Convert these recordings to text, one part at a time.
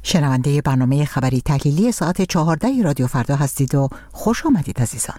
شنونده برنامه خبری تحلیلی ساعت 14 رادیو فردا هستید و خوش آمدید عزیزان.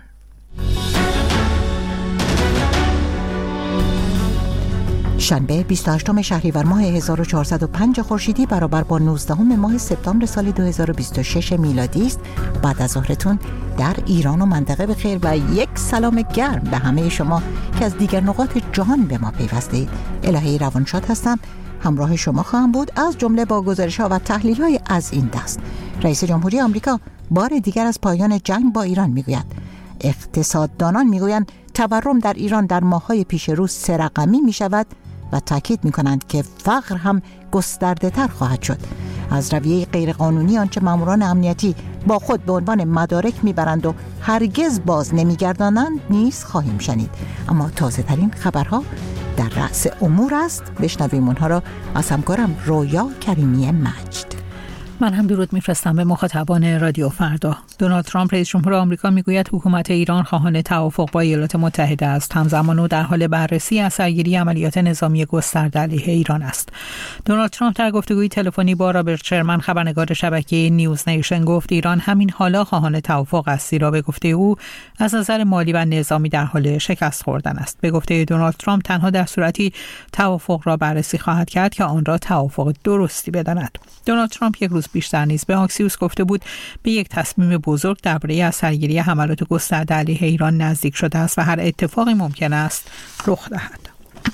شنبه 28 شهریور ماه 1405 خورشیدی برابر با 19 ماه سپتامبر سال 2026 میلادی است. بعد از ظهرتون در ایران و منطقه بخیر و یک سلام گرم به همه شما که از دیگر نقاط جهان به ما پیوستید. الهی روانشاد هستم، همراه شما خواهم بود، از جمله با گزارش‌ها و تحلیل‌های از این دست. رئیس جمهوری آمریکا بار دیگر از پایان جنگ با ایران میگوید. اقتصاددانان میگویند تورم در ایران در ماه‌های پیش رو 3 رقمی میشود و تاکید می‌کنند که فقر هم گسترده‌تر خواهد شد. از رویه غیرقانونی آنچه ماموران امنیتی با خود به عنوان مدارک میبرند و هرگز باز نمیگردانند نیز خواهیم شنید. اما تازه‌ترین خبرها در رأس امور است. بشنویم اونها را از همکارم رویا کریمی مجد. من هم درود میفرستم به مخاطبان رادیو فردا. دونالد ترامپ رئیس جمهور آمریکا میگوید حکومت ایران خواهان توافق با ایالات متحده است. همزمان او در حال بررسی اثرگیری عملیات نظامی گسترده علیه ایران است. دونالد ترامپ در گفتگوی تلفنی با رابرت شرمن خبرنگار شبکه نیوز نیشن گفت ایران همین حالا خواهان توافق است، زیرا به گفته او از نظر مالی و نظامی در حال شکست خوردن است. به گفته دونالد ترامپ تنها در صورتی توافق را بررسی خواهد کرد که آن را توافق درستی بداند. دونالد ترامپ یک روز بیشتر نیز به آکسیوس گفته بود به یک تصمیم بزرگ درباره اثرگیری حملات گسترده علیه ایران نزدیک شده است و هر اتفاقی ممکن است رخ دهد.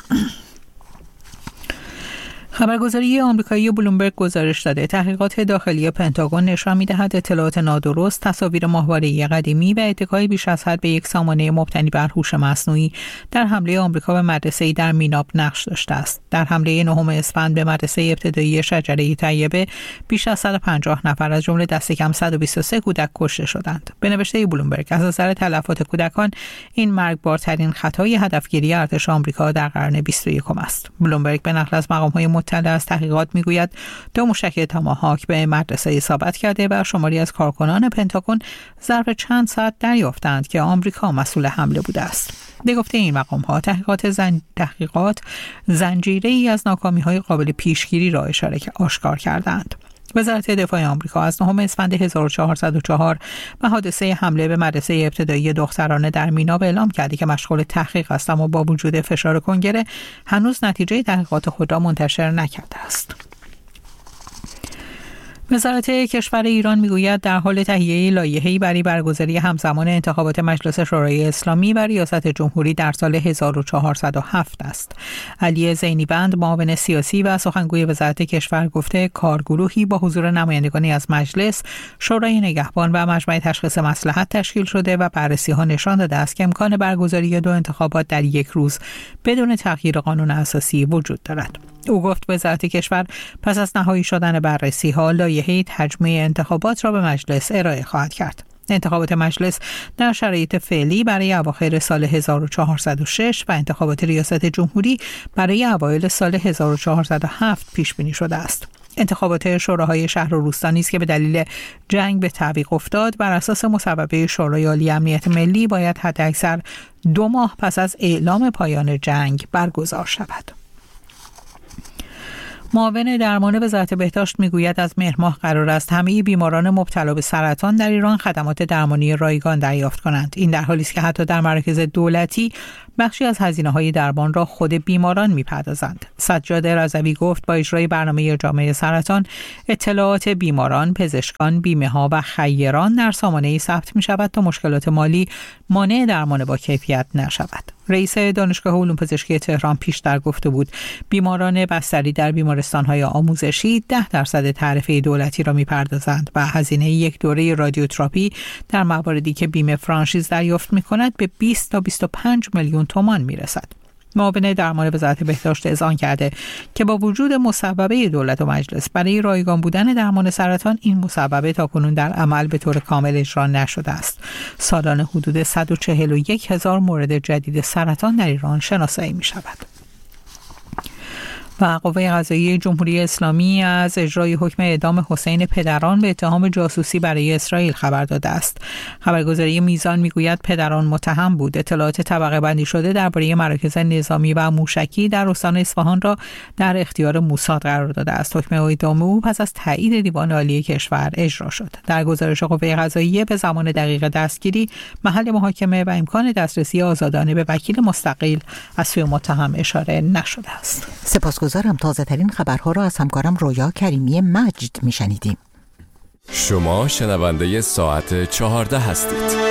خبرگزاری آمریکایی بلومبرگ گزارش داده تحقیقات داخلی پنتاگون نشان می‌دهد اطلاعات نادرست، تصاویر ماهواره‌ای قدیمی و اتکای بیش از حد به یک سامانه مبتنی بر هوش مصنوعی در حمله آمریکا به مدرسه‌ای در میناب نقش داشته است. در حمله 9 اسفند به مدرسه ابتدایی شجره طیبه بیش از 150 نفر از جمله دست کم 123 کودک کشته شدند. به نوشته بلومبرگ از نظر تلفات کودکان این مرگبارترین خطای هدفگیری ارتش آمریکا در قرن 21 است. بلومبرگ به نقل از مقام‌های مطلع از تحقیقات میگوید 2 موشک تاماهاک به مدرسه اصابت کرده و شماری از کارکنان پنتاگون ظرف چند ساعت دریافتند که آمریکا مسئول حمله بوده است. به گفته این مقام‌ها تحقیقات زنجیره‌ای از ناکامی‌های قابل پیشگیری را آشکار کردند. وزارت دفاع آمریکا از 9 اسفند 1404 و حادثه حمله به مدرسه ابتدایی دخترانه در میناب اعلام کرده که مشغول تحقیق است، اما با وجود فشار کنگره هنوز نتیجه تحقیقات خود را منتشر نکرده است. وزارت کشور ایران میگوید در حال تهیه لایحه‌ای برای برگزاری همزمان انتخابات مجلس شورای اسلامی و ریاست جمهوری در سال 1407 است. علی زینیبند معاون سیاسی و سخنگوی وزارت کشور گفته کارگروهی با حضور نمایندگانی از مجلس، شورای نگهبان و مجمع تشخیص مصلحت تشکیل شده و بررسی‌ها نشان داده است که امکان برگزاری 2 انتخابات در یک روز بدون تغییر قانون اساسی وجود دارد. او گفت وزارت کشور پس از نهایی شدن بررسی‌ها لایحه تجمیع انتخابات را به مجلس ارائه خواهد کرد. انتخابات مجلس در شرایط فعلی برای اواخر سال 1406 و انتخابات ریاست جمهوری برای اوایل سال 1407 پیش بینی شده است. انتخابات شوراهای شهر و روستا نیز که به دلیل جنگ به تعویق افتاد بر اساس مصوبه شورای عالی امنیت ملی باید حداکثر 2 ماه پس از اعلام پایان جنگ برگزار شود. معاون درمان وزارت بهداشت میگوید از مهر ماه قرار است همه بیماران مبتلا به سرطان در ایران خدمات درمانی رایگان دریافت کنند. این در حالی است که حتی در مراکز دولتی بخشی از هزینه‌های درمان را خود بیماران می‌پردازند. سجاد رضوی گفت با اجرای برنامه جامعه سرطان اطلاعات بیماران، پزشکان، بیمه‌ها و خیران در سامانه‌ای ثبت می‌شود تا مشکلات مالی مانع درمان با کیفیت نشود. رئیس دانشگاه علوم پزشکی تهران پیشتر گفته بود بیماران بستری در بیمارستان‌های آموزشی 10% تعرفه دولتی را می‌پردازند و هزینه یک دوره رادیوتراپی در مواردی که بیمه فرانچیز دریافت می‌کند به 20 تا 25 میلیون تومان می‌رسد. معاون درمان وزارت بهداشت اذعان کرده که با وجود مصوبه دولت و مجلس برای رایگان بودن درمان سرطان این مصوبه تاکنون در عمل به طور کامل اجرا نشده است. سالانه حدود 141,000 مورد جدید سرطان در ایران شناسایی می شود. و قوه قضاییه جمهوری اسلامی از اجرای حکم اعدام حسین پدران به اتهام جاسوسی برای اسرائیل خبر داده است. خبرگزاری میزان میگوید پدران متهم بود. اطلاعات طبقه بندی شده درباره مراکز نظامی و موشکی در استان اصفهان را در اختیار موساد قرار داده است. حکم اعدام او پس از تایید دیوان عالی کشور اجرا شد. در گزارش قوه قضاییه به زمان دقیق دستگیری، محل محاکمه و امکان دسترسی آزادانه به وکیل مستقل از سوی متهم اشاره نشده است. سپاسگزارم. تازه ترین خبرها را از همکارم رویا کریمی مجد میشنیدیم. شما شنونده ساعت 14 هستید.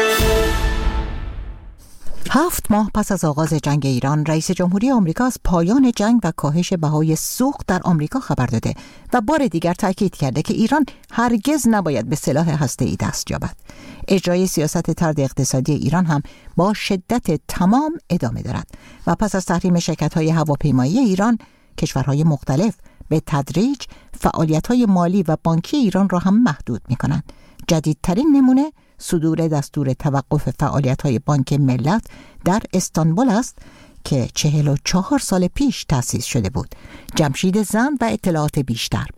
7 ماه پس از آغاز جنگ ایران، رئیس جمهوری آمریکا از پایان جنگ و کاهش بهای سوخت در آمریکا خبر داده و بار دیگر تاکید کرده که ایران هرگز نباید به سلاح هسته‌ای دست یابد. اجرای سیاست طرد اقتصادی ایران هم با شدت تمام ادامه دارد و پس از تحریم شرکت‌های هواپیمایی ایران، کشورهای مختلف به تدریج فعالیت‌های مالی و بانکی ایران را هم محدود می‌کنند. جدیدترین نمونه صدور دستور توقف فعالیت‌های بانک ملت در استانبول است که 44 سال پیش تأسیس شده بود. جمشید زند و اطلاعات بیشتر.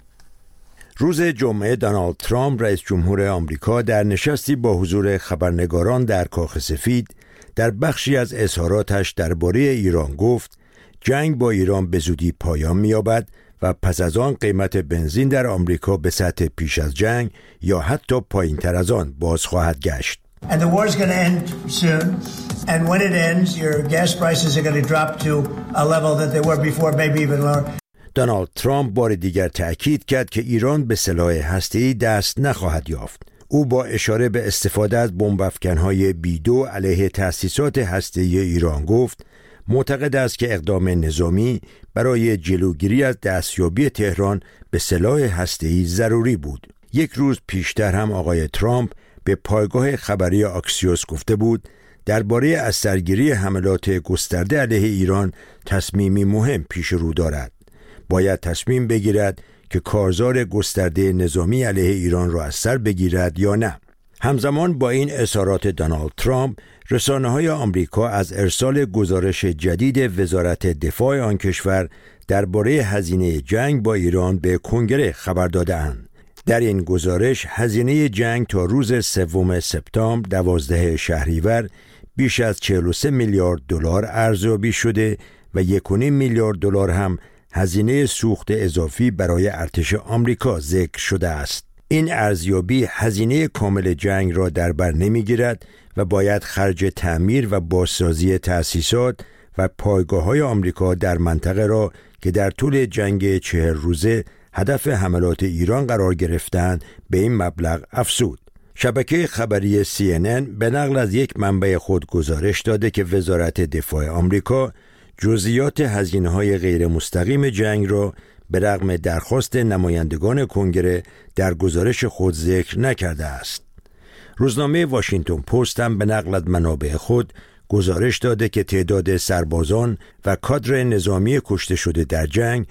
روز جمعه دونالد ترامپ رئیس جمهور آمریکا در نشستی با حضور خبرنگاران در کاخ سفید در بخشی از اظهاراتش درباره ایران گفت جنگ با ایران به زودی پایان می‌یابد و پس از آن قیمت بنزین در آمریکا به سطح پیش از جنگ یا حتی پایین‌تر از آن باز خواهد گشت. And the war is going to end soon. And when it ends, your gas prices are going to drop to a level that they were before, maybe even lower. دونالد ترامپ بار دیگر تأکید کرد که ایران به سلاح هسته‌ای دست نخواهد یافت. او با اشاره به استفاده از بمب‌افکن‌های B2 علیه تأسیسات هسته‌ای ایران گفت معتقد است که اقدام نظامی برای جلوگیری از دستیابی تهران به سلاح هسته‌ای ضروری بود. یک روز پیشتر هم آقای ترامپ به پایگاه خبری آکسیوس گفته بود درباره از سرگیری حملات گسترده علیه ایران تصمیمی مهم پیش رو دارد. باید تصمیم بگیرد که کارزار گسترده نظامی علیه ایران را از سر بگیرد یا نه. همزمان با این اظهارات دونالد ترامپ، رسانه‌های آمریکا از ارسال گزارش جدید وزارت دفاع آن کشور درباره هزینه جنگ با ایران به کنگره خبر داده‌اند. در این گزارش هزینه جنگ تا روز 3 سپتامبر 12 شهریور بیش از 43 میلیارد دلار ارزیابی شده و 1.5 میلیارد دلار هم هزینه سوخت اضافی برای ارتش آمریکا ذکر شده است. این ارزیابی هزینه کامل جنگ را در بر نمی‌گیرد و باید خرج تعمیر و بازسازی تأسیسات و پایگاه‌های آمریکا در منطقه را که در طول جنگ 40 روزه هدف حملات ایران قرار گرفتند به این مبلغ افزود. شبکه خبری CNN به نقل از یک منبع خود گزارش داده که وزارت دفاع آمریکا جزئیات هزینه‌های غیر مستقیم جنگ را به رغم درخواست نمایندگان کنگره در گزارش خود ذکر نکرده است. روزنامه واشنگتن پست هم به نقل از منابع خود گزارش داده که تعداد سربازان و کادر نظامی کشته شده در جنگ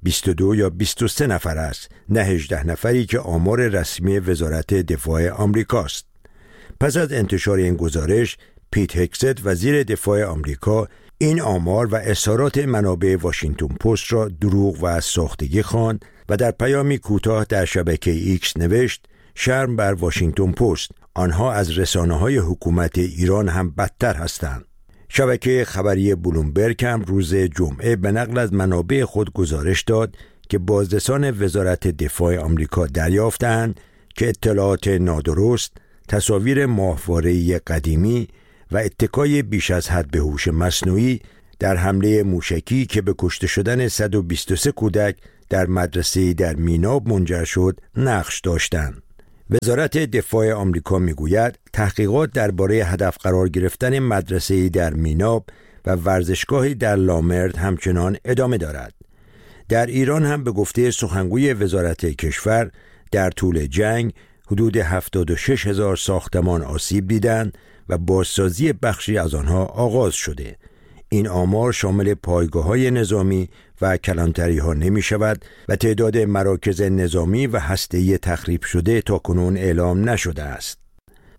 22 یا 23 نفر است، نه 18 نفری که آمار رسمی وزارت دفاع آمریکاست. پس از انتشار این گزارش، پیت هگست وزیر دفاع آمریکا این آمار و اظهارات منابع واشنگتن پست را دروغ و ساختگی خواند و در پیامی کوتاه در شبکه ایکس نوشت شرم بر واشنگتن پست، آنها از رسانه‌های حکومت ایران هم بدتر هستند. شبکه خبری بلومبرگ هم روز جمعه به نقل از منابع خود گزارش داد که بازرسان وزارت دفاع آمریکا دریافتند که اطلاعات نادرست، تصاویر ماهواره‌ای قدیمی و اتکای بیش از حد به هوش مصنوعی در حمله موشکی که به کشته شدن 123 کودک در مدرسه‌ای در میناب منجر شد نقش داشتند. وزارت دفاع آمریکا میگوید تحقیقات درباره هدف قرار گرفتن مدرسه‌ای در میناب و ورزشگاهی در لامرد همچنان ادامه دارد. در ایران هم به گفته سخنگوی وزارت کشور در طول جنگ حدود 76,000 ساختمان آسیب دیدند و بازسازی بخشی از آنها آغاز شده. این آمار شامل پایگاه‌های نظامی و کلانتری‌ها نمی‌شود و تعداد مراکز نظامی و هسته‌ای تخریب شده تاکنون اعلام نشده است.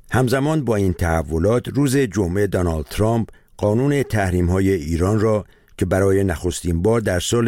همزمان با این تحولات روز جمعه دونالد ترامپ قانون تحریم‌های ایران را که برای نخستین بار در سال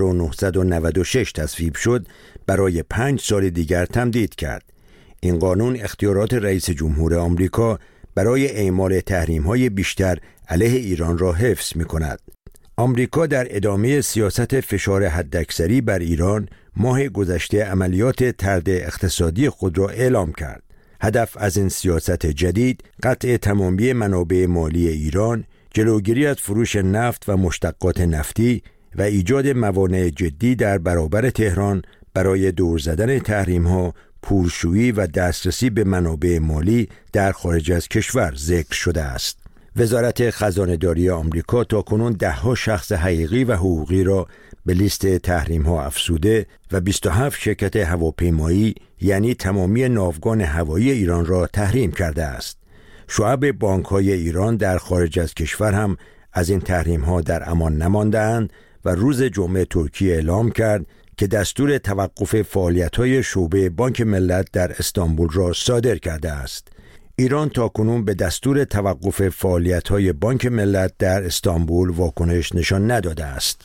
1996 تصویب شد برای 5 سال دیگر تمدید کرد. این قانون اختیارات رئیس جمهور آمریکا برای اعمال تحریم‌های بیشتر علیه ایران را حفظ می‌کند. آمریکا در ادامه سیاست فشار حداکثری بر ایران ماه گذشته عملیات طرد اقتصادی خود را اعلام کرد. هدف از این سیاست جدید قطع تمامی منابع مالی ایران، جلوگیری از فروش نفت و مشتقات نفتی و ایجاد موانع جدی در برابر تهران برای دور زدن تحریم‌ها، پولشویی و دسترسی به منابع مالی در خارج از کشور ذکر شده است. وزارت خزانه‌داری آمریکا تاکنون 10 شخص حقیقی و حقوقی را به لیست تحریم‌ها افزوده و 27 شرکت هواپیمایی یعنی تمامی ناوگان هوایی ایران را تحریم کرده است. شعب بانک‌های ایران در خارج از کشور هم از این تحریم‌ها در امان نمانده‌اند و روز جمعه ترکیه اعلام کرد که دستور توقف فعالیت‌های شعبه بانک ملت در استانبول را صادر کرده است. ایران تاکنون به دستور توقف فعالیت‌های بانک ملت در استانبول واکنش نشان نداده است.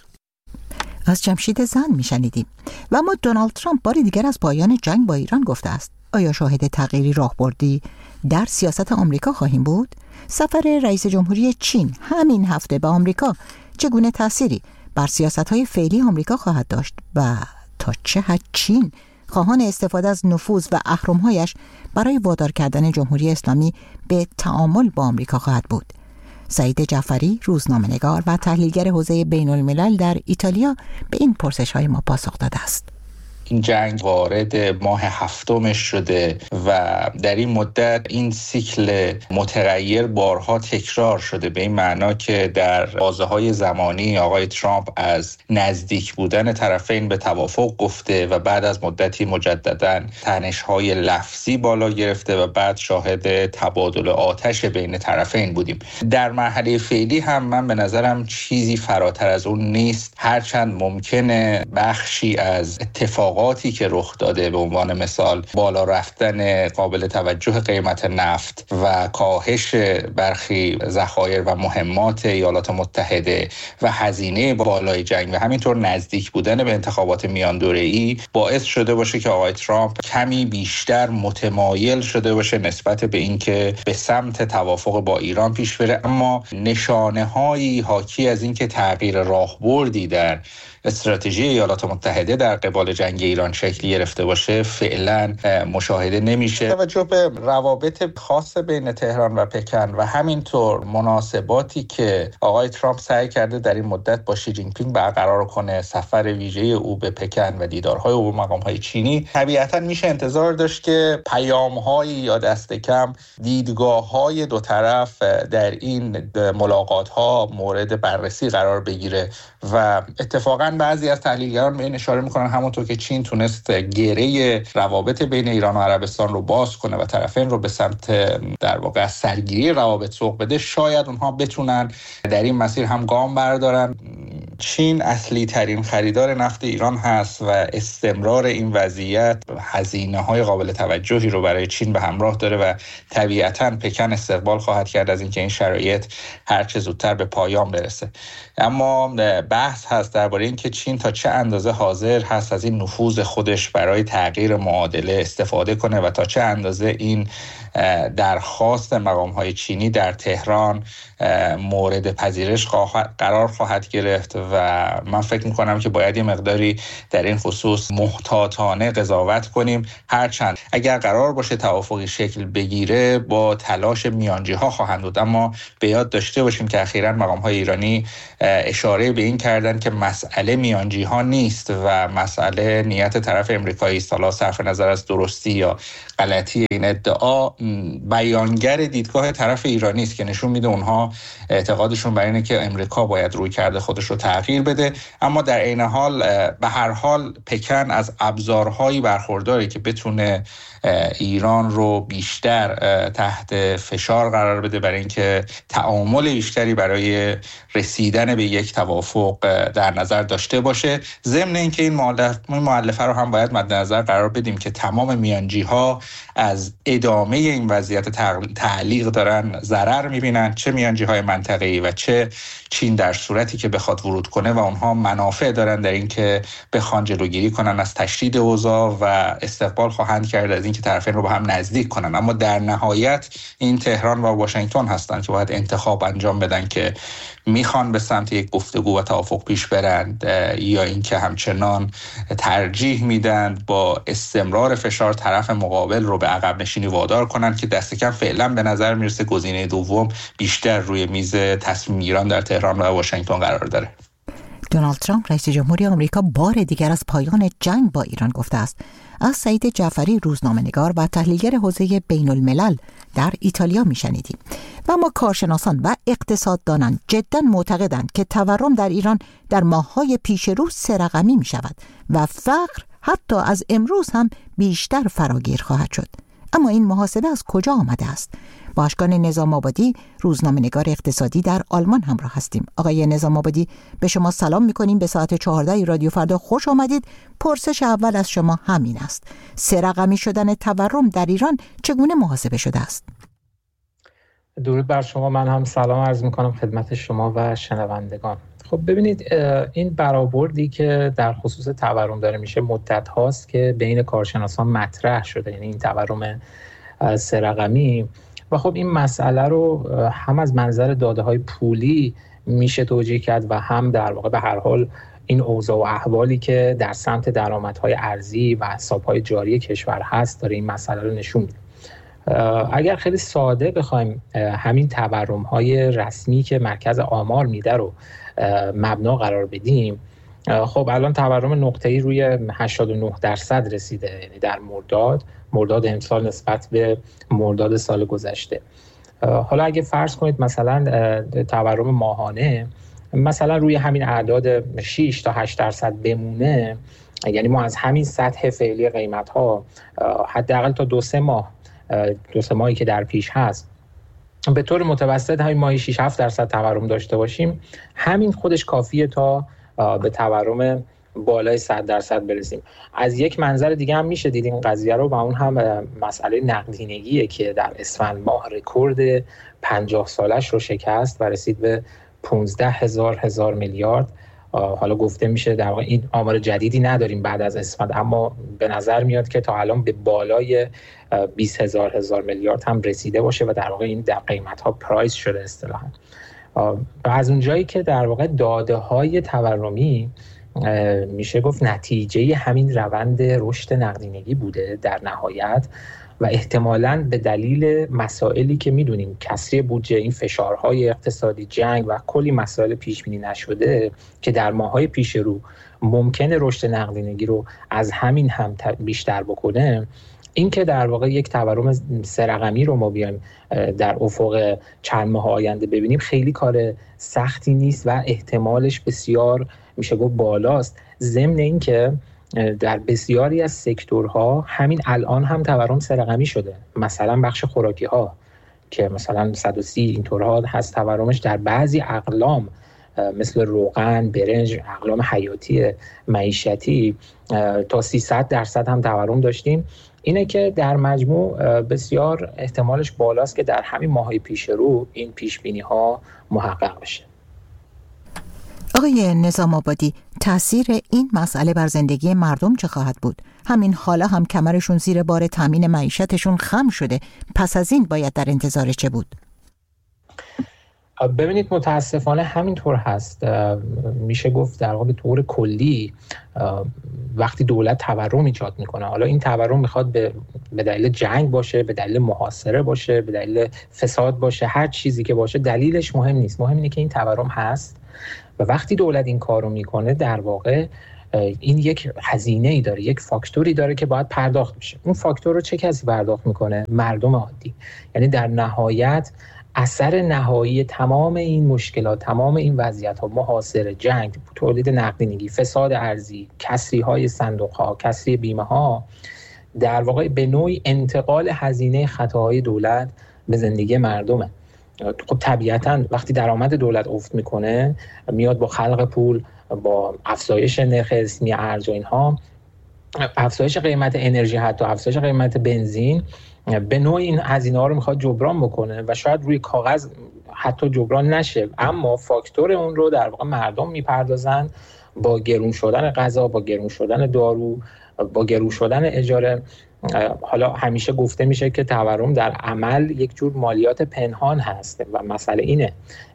از جمشید زن میشنیدیم. و اما دونالد ترامپ بار دیگر از پایان جنگ با ایران گفته است. آیا شاهد تغییری راهبردی در سیاست آمریکا خواهیم بود؟ سفر رئیس جمهوری چین همین هفته به آمریکا چگونه تأثیری بر سیاست‌های فعلی آمریکا خواهد داشت و تا چه حد چین خواهان استفاده از نفوذ و اهرم‌هایش برای وادار کردن جمهوری اسلامی به تعامل با آمریکا خواهد بود؟ سعید جعفری، روزنامه‌نگار و تحلیلگر حوزه بین‌الملل در ایتالیا، به این پرسش‌های ما پاسخ داده است. این جنگ وارد ماه 7 شده و در این مدت این سیکل متغیر بارها تکرار شده، به این معنا که در بازه‌های زمانی آقای ترامپ از نزدیک بودن طرفین به توافق گفته و بعد از مدتی مجدداً تنش‌های لفظی بالا گرفته و بعد شاهد تبادل آتش بین طرفین بودیم. در مرحله فعلی هم من به نظرم چیزی فراتر از اون نیست، هرچند ممکنه بخشی از اتفاقاتی که رخ داده، به عنوان مثال بالا رفتن قابل توجه قیمت نفت و کاهش برخی ذخایر و مهمات ایالات متحده و هزینه بالای جنگ و همینطور نزدیک بودن به انتخابات میان دوره‌ای باعث شده باشه که آقای ترامپ کمی بیشتر متمایل شده باشه نسبت به اینکه به سمت توافق با ایران پیش بره، اما نشانه‌هایی حاکی از اینکه تغییر راهبردی در استراتژی ایالات متحده در قبال جنگ ایران شکلی گرفته باشه فعلا مشاهده نمیشه. توجه به روابط خاص بین تهران و پکن و همینطور مناسباتی که آقای ترامپ سعی کرده در این مدت با شی جین پینگ برقرار کنه، سفر ویژه او به پکن و دیدارهای او با مقام‌های چینی، طبیعتاً میشه انتظار داشت که پیام‌هایی یا دست کم دیدگاه‌های دو طرف در این ملاقات‌ها مورد بررسی قرار بگیره و اتفاقاً بعضی از تحلیلگران به این اشاره میکنن همونطور که چین تونست گره روابط بین ایران و عربستان رو باز کنه و طرفین رو به سمت در واقع سرگیری روابط سوق بده، شاید اونها بتونن در این مسیر هم گام بردارن. چین اصلی ترین خریدار نفت ایران هست و استمرار این وضعیت هزینه‌های قابل توجهی رو برای چین به همراه داره و طبیعتاً پکن استقبال خواهد کرد از اینکه این شرایط هر چه زودتر به پایان برسه. اما بحث هست درباره اینکه چین تا چه اندازه حاضر هست از این نفوذ خودش برای تغییر معادله استفاده کنه و تا چه اندازه این درخواست مقام‌های چینی در تهران مورد پذیرش قرار خواهد گرفت و من فکر می‌کنم که باید یه مقداری در این خصوص محتاطانه قضاوت کنیم، هرچند اگر قرار باشه توافقی شکل بگیره با تلاش میانجی‌ها خواهند بود، اما به یاد داشته باشیم که اخیراً مقام‌های ایرانی اشاره به این کردن که مسئله میانجی‌ها نیست و مسئله نیت طرف امریکایی است. حالا صرف نظر از درستی یا غلطی این ادعا، بیانگر دیدگاه طرف ایرانی است که نشون میده اونها اعتقادشون بر اینه که امریکا باید روی کرده خودش رو تغییر بده، اما در عین حال به هر حال پکن از ابزارهایی برخورداره که بتونه ایران رو بیشتر تحت فشار قرار بده برای اینکه تعامل بیشتری برای رسیدن به یک توافق در نظر داشته باشه. ضمن اینکه این مؤلفه رو هم باید مد نظر قرار بدیم که تمام میانجی‌ها از ادامه این وضعیت تعلیق دارن ضرر می‌بینن، چه میانجی‌های منطقه‌ای و چه چین در صورتی که بخواد ورود کنه و اونها منافع دارن در این که بخوان جلوگیری کنن از تشدید اوضاع و استقبال خواهند کرد از اینکه طرفین رو با هم نزدیک کنن. اما در نهایت این تهران و واشنگتن هستن که باید انتخاب انجام بدن که میخوان به سمت یک گفتگو و توافق پیش برند یا اینکه همچنان ترجیح میدن با استمرار فشار طرف مقابل رو به عقب نشینی وادار کنن که دست کم فعلا به نظر میرسه گزینه دوم بیشتر روی میز تصمیم گیران در تهران و واشنگتن قرار داره. دونالد ترامپ رئیس جمهوری آمریکا بار دیگر از پایان جنگ با ایران گفته است. از سعید جعفری روزنامه‌نگار و تحلیلگر حوزه بین الملل در ایتالیا میشنیدیم. و اما کارشناسان و اقتصاددانان جدا معتقدند که تورم در ایران در ماه‌های پیش رو سه‌رقمی می شود و فقر حتی از امروز هم بیشتر فراگیر خواهد شد. اما این محاسبه از کجا آمده است؟ با اشکان نظام آبادی روزنامه‌نگار اقتصادی در آلمان همراه هستیم. آقای نظام آبادی به شما سلام می‌کنیم. به ساعت 14 رادیو فردا خوش آمدید. پرسش اول از شما همین است: سه‌رقمی شدن تورم در ایران چگونه محاسبه شده است؟ درود بر شما. من هم سلام عرض می‌کنم خدمت شما و شنوندگان. خب ببینید، این برآوردی که در خصوص تورم داره میشه مدت هاست که بین کارشناسان مطرح شده، یعنی این تورم سه‌رقمی. و خب این مسئله رو هم از منظر داده‌های پولی میشه توجیه کرد و هم در واقع به هر حال این اوضاع و احوالی که در سمت درآمدهای ارزی و حساب‌های جاری کشور هست داره این مسئله رو نشون میده. اگر خیلی ساده بخوایم همین تورم‌های رسمی که مرکز آمار میده رو مبنا قرار بدیم، خب الان تورم نقطه‌ای روی 89% رسیده، یعنی در مرداد امسال نسبت به مرداد سال گذشته. حالا اگه فرض کنید مثلا تورم ماهانه مثلا روی همین اعداد 6 تا 8% بمونه، یعنی ما از همین سطح فعلی قیمت‌ها حداقل تا 2-3 ماهی که در پیش هست به طور متوسط همین ماهی 6-7% تورم داشته باشیم، همین خودش کافیه تا به تورم بالای 100% برسیم. از یک منظر دیگه هم میشه دید این قضیه رو، و اون هم مسئله نقدینگیه که در اسفند ماه رکورد 50 سالش رو شکست و رسید به 15,000 میلیارد. حالا گفته میشه در واقع این آمار جدیدی نداریم بعد از اسفند، اما به نظر میاد که تا الان به بالای 20,000 میلیارد هم رسیده باشه و در واقع این در قیمت ها پرایس شده اصطلاحاً. و از اونجایی که در واقع داده های تورمی میشه گفت نتیجه همین روند رشد نقدینگی بوده در نهایت، و احتمالاً به دلیل مسائلی که میدونیم، کسری بودجه، این فشارهای اقتصادی، جنگ و کلی مسائل پیش بینی نشده که در ماه‌های پیش رو ممکنه رشد نقدینگی رو از همین هم بیشتر بکنه، این که در واقع یک تورم سه‌رقمی رو ما بیایم در افق چند ماه آینده ببینیم خیلی کار سختی نیست و احتمالش بسیار میشه گفت بالاست. ضمن این که در بسیاری از سکتورها همین الان هم تورم سه‌رقمی شده، مثلا بخش خوراکی ها که مثلا 130 اینطورها هست تورمش، در بعضی اقلام مثل روغن، برنج، اقلام حیاتی معیشتی تا 300% هم تورم داشتیم. اینه که در مجموع بسیار احتمالش بالاست که در همین ماهای پیش رو این پیش بینی ها محقق بشه. آقای نظام آبادی، تأثیر این مسئله بر زندگی مردم چه خواهد بود؟ همین حالا هم کمرشون زیر بار تامین معیشتشون خم شده، پس از این باید در انتظار چه بود؟ ببینید، متاسفانه همینطور هست. میشه گفت در واقع به طور کلی وقتی دولت تورم ایجاد میکنه، حالا این تورم میخواد به دلیل جنگ باشه، به دلیل محاصره باشه، به دلیل فساد باشه، هر چیزی که باشه دلیلش مهم نیست، مهم اینه که این تورم هست. و وقتی دولت این کارو میکنه در واقع این یک هزینه‌ای داره، یک فاکتوری داره که باید پرداخت بشه. اون فاکتور رو چه کسی پرداخت میکنه؟ مردم عادی. یعنی در نهایت اثر نهایی تمام این مشکلات، تمام این وضعیت‌ها، محاصره، جنگ، تولید نقدینگی، فساد ارزی، کسری‌های صندوق‌ها، کسری بیمه‌ها، در واقع به نوعی انتقال هزینه خطاهای دولت به زندگی مردمه. خب طبیعتاً وقتی درآمد دولت افت میکنه میاد با خلق پول، با افزایش نرخ اسمی ارز و اینها، افزایش قیمت انرژی، حتی افزایش قیمت بنزین، به نوع این هزینه ها رو میخواد جبران بکنه و شاید روی کاغذ حتی جبران نشه، اما فاکتور اون رو در واقع مردم میپردازن با گرون شدن غذا، با گرون شدن دارو، با گرون شدن اجاره. حالا همیشه گفته میشه که تورم در عمل یک جور مالیات پنهان هست و مسئله اینه.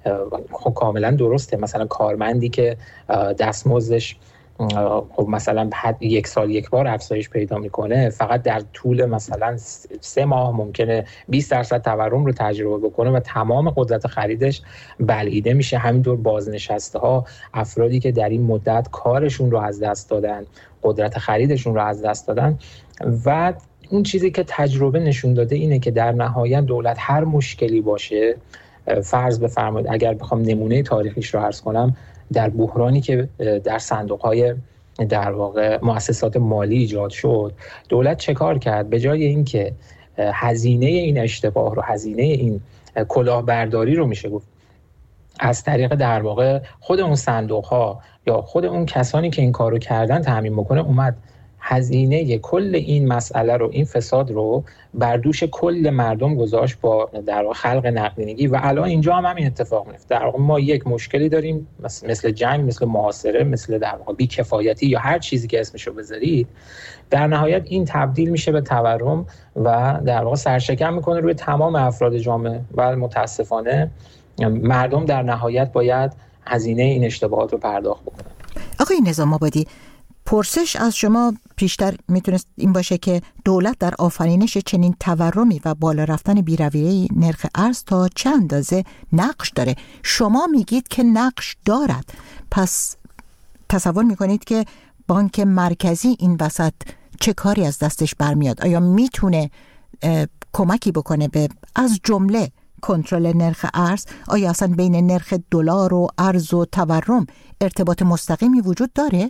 خب کاملا درسته، مثلا کارمندی که دستمزدش خب مثلا یک سال یک بار افزایش پیدا میکنه، فقط در طول مثلا 3 ماه ممکنه 20% تورم رو تجربه بکنه و تمام قدرت خریدش بلعیده میشه. همینطور بازنشسته ها، افرادی که در این مدت کارشون رو از دست دادن، قدرت خریدشون رو از دست دادن. و اون چیزی که تجربه نشون داده اینه که در نهایت دولت هر مشکلی باشه، فرض بفرمایید اگر بخوام نمونه تاریخیش رو عرض کنم، در بحرانی که در صندوق‌های در واقع مؤسسات مالی ایجاد شد، دولت چه کار کرد؟ به جای اینکه هزینه این اشتباه رو، هزینه این کلاهبرداری رو میشه گفت از طریق در واقع خود اون صندوق‌ها یا خود اون کسانی که این کارو کردن تامین بکنه، اومد هزینه کل این مسئله رو، این فساد رو بر دوش کل مردم گذاشت با در واقع خلق نقدینگی. و الان اینجا هم همین اتفاق میفته. در واقع ما یک مشکلی داریم مثل جنگ، مثل محاصره، مثل در واقع بی‌کفایتی یا هر چیزی که اسمشو بذارید، در نهایت این تبدیل میشه به تورم و در واقع سرشکن میکنه روی تمام افراد جامعه و متاسفانه مردم در نهایت باید هزینه این اشتباهات رو پرداخت بکنن. آقای نظام آبادی، پرسش از شما پیشتر میتونست این باشه که دولت در آفرینش چنین تورمی و بالا رفتن بی‌رویه نرخ ارز تا چه اندازه نقش داره. شما میگید که نقش دارد، پس تصور میکنید که بانک مرکزی این وسط چه کاری از دستش برمیاد؟ آیا میتونه کمکی بکنه به از جمله کنترل نرخ ارز؟ آیا اصلا بین نرخ دلار و ارز و تورم ارتباط مستقیمی وجود داره؟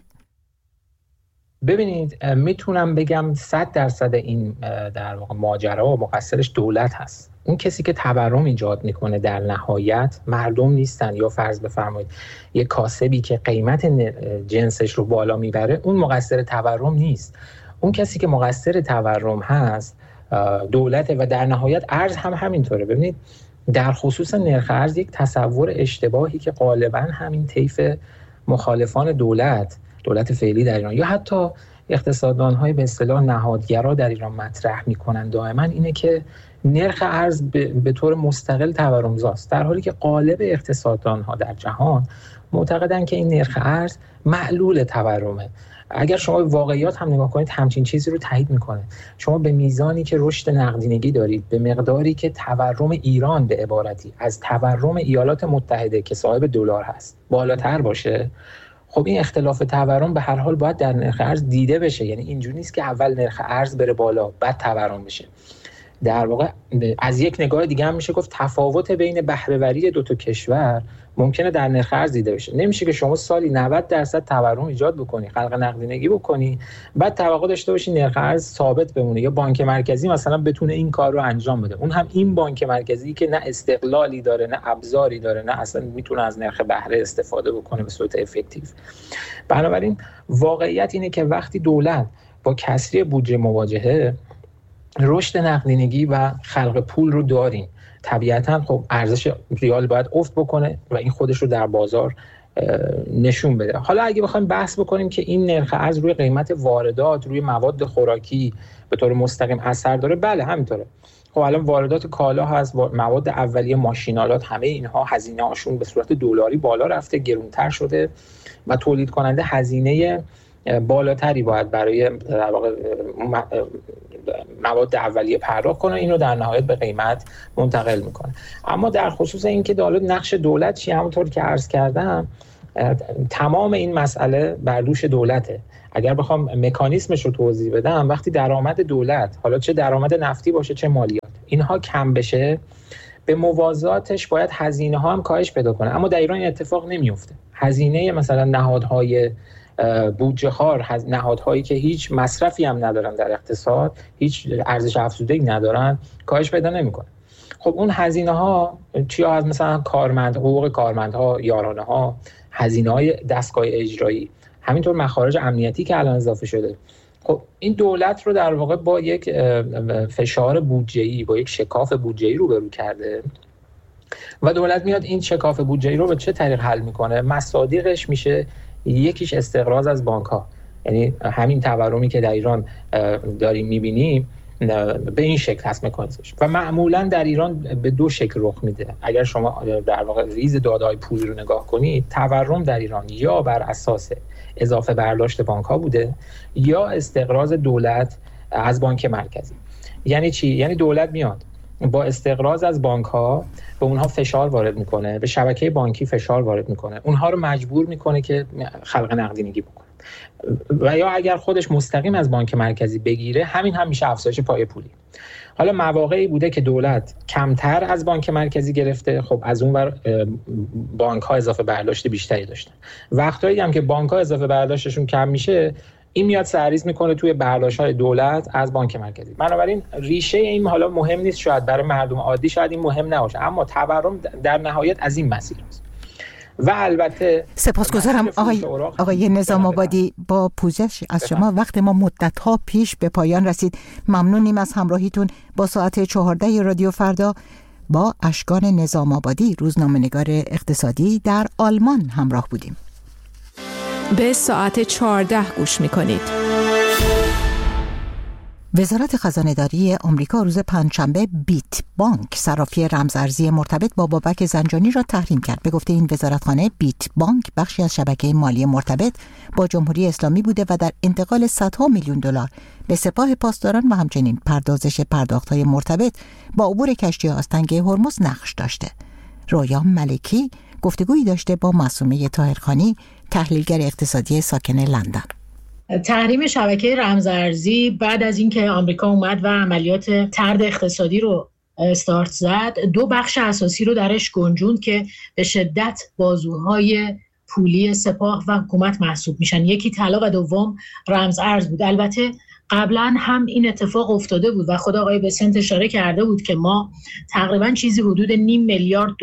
ببینید، میتونم بگم 100% این در واقع ماجرا مقصرش دولت هست. اون کسی که تورم ایجاد میکنه در نهایت مردم نیستن، یا فرض بفرمایید یک کاسبی که قیمت جنسش رو بالا میبره اون مقصر تورم نیست. اون کسی که مقصر تورم هست دولته و در نهایت ارز هم همینطوره. ببینید در خصوص نرخ ارز یک تصور اشتباهی که غالبا همین طیف مخالفان دولت فعلی در ایران یا حتی اقتصاددان‌های به اصطلاح نهادگرا در ایران مطرح می‌کنن دائما اینه که نرخ ارز به طور مستقل تورمزاست، در حالی که غالب اقتصاددان‌ها در جهان معتقدن که این نرخ ارز معلول تورمه. اگر شما به واقعیات هم نگاه کنید همچین چیزی رو تایید میکنه. شما به میزانی که رشد نقدینگی دارید، به مقداری که تورم ایران به عبارتی از تورم ایالات متحده که صاحب دلار هست بالاتر باشه، خب این اختلاف تورم به هر حال باید در نرخ ارز دیده بشه. یعنی اینجوری نیست که اول نرخ ارز بره بالا بعد تورم بشه. در واقع از یک نگاه دیگه هم میشه گفت تفاوت بین بهره‌وری دو تا کشور ممکنه در نرخ ارز دیده بشه. نمیشه که شما سالی 90% تورم ایجاد بکنی، خلق نقدینگی بکنی، بعد توقع داشته باشی نرخ ارز ثابت بمونه یا بانک مرکزی مثلا بتونه این کار رو انجام بده. اون هم این بانک مرکزی که نه استقلالی داره، نه ابزاری داره، نه اصلا میتونه از نرخ بهره استفاده بکنه به صورت افکتیو. بنابراین واقعیت اینه که وقتی دولت با کسری بودجه مواجهه، رشد نقدینگی و خلق پول رو داریم، طبیعتاً خب ارزش ریال باید افت بکنه و این خودش رو در بازار نشون بده. حالا اگه بخوایم بحث بکنیم که این نرخ ارز روی قیمت واردات، روی مواد خوراکی به طور مستقیم اثر داره، بله همینطوره. خب الان واردات کالا هست، مواد اولیه، ماشینالات، همه اینها هزینه هاشون به صورت دلاری بالا رفته، گرونتر شده و تولید کننده هزینه بالاتری باید برای مواد اولیه پرداخت کنه، اینو در نهایت به قیمت منتقل میکنه. اما در خصوص اینکه نقش دولت چیه، همونطور که عرض کردم تمام این مسئله بر دوش دولته. اگر بخوام مکانیزمش رو توضیح بدم، وقتی درآمد دولت، حالا چه درآمد نفتی باشه چه مالیات، اینها کم بشه، به موازاتش باید هزینه ها هم کاهش پیدا کنه. اما در ایران این اتفاق نمیفته. هزینه مثلا نهادهای بودجه خوار، نهادهایی که هیچ مصرفی هم ندارن در اقتصاد، هیچ ارزش افزوده‌ای ندارن، کاهش پیدا نمیکنه. خب اون هزینه ها چیا هست؟ مثلا حقوق کارمندها، یارانه ها، هزینه های دستگاه اجرایی، همینطور مخارج امنیتی که الان اضافه شده. خب این دولت رو در واقع با یک فشار بودجه‌ای، با یک شکاف بودجه‌ای روبرو کرده و دولت میاد این شکاف بودجه‌ای رو به چه طریق حل میکنه؟ مصادیقش میشه یکیش استقراض از بانک‌ها، یعنی همین تورمی که در ایران داریم میبینیم به این شکل هست مکانیزمش و معمولا در ایران به دو شکل رخ میده. اگر شما در واقع ریز داده‌های پولی رو نگاه کنید، تورم در ایران یا بر اساس اضافه برداشت بانک‌ها بوده یا استقراض دولت از بانک مرکزی. یعنی چی؟ یعنی دولت میاد با استقراض از بانک‌ها به اونها فشار وارد میکنه، به شبکه بانکی فشار وارد میکنه، اونها رو مجبور میکنه که خلق نقدینگی بکنه و یا اگر خودش مستقیم از بانک مرکزی بگیره، همین هم میشه افزایش پای پولی. حالا مواقعی بوده که دولت کمتر از بانک مرکزی گرفته، خب از اون ور بانک‌ها اضافه برداشت بیشتری داشتن. وقتایی هم که بانک‌ها اضافه برداشتشون کم میشه، این میاد سرریز میکنه توی برداشت‌های دولت از بانک مرکزی. بنابراین ریشه این حالا مهم نیست، شاید برای مردم عادی شاید این مهم نباشه، اما تورم در نهایت از این مسیر است. و البته سپاسگزارم آقای نظام آبادی. با پوزش از شما وقت ما مدت‌ها پیش به پایان رسید. ممنونیم از همراهیتون. با ساعت 14 رادیو فردا با اشکان نظام آبادی، روزنامه‌نگار اقتصادی در آلمان همراه بودیم. به ساعت 14 گوش می‌کنید. وزارت خزانه‌داری آمریکا روز پنجشنبه بیت بانک، صرافی رمزارزی مرتبط با بابک زنجانی را تحریم کرد. به گفته این وزارتخانه، بیت بانک بخشی از شبکه مالی مرتبط با جمهوری اسلامی بوده و در انتقال صدها میلیون دلار به سپاه پاسداران و همچنین پردازش پرداخت‌های مرتبط با عبور کشتی‌ها از تنگه هرمز نقش داشته. رویا ملکی گفتگویی داشته با معصومه طاهرخانی، تحلیلگر اقتصادی ساکن لندن. تحریم شبکه رمزارزی بعد از اینکه آمریکا اومد و عملیات طرد اقتصادی رو استارت زد، دو بخش اساسی رو درش گنجوند که به شدت بازوهای پولی سپاه و حکومت محسوب میشن. یکی طلا و دوم رمزارز بود. البته قبلا هم این اتفاق افتاده بود و خود آقای بسنت اشاره کرده بود که ما تقریبا چیزی حدود $500 میلیارد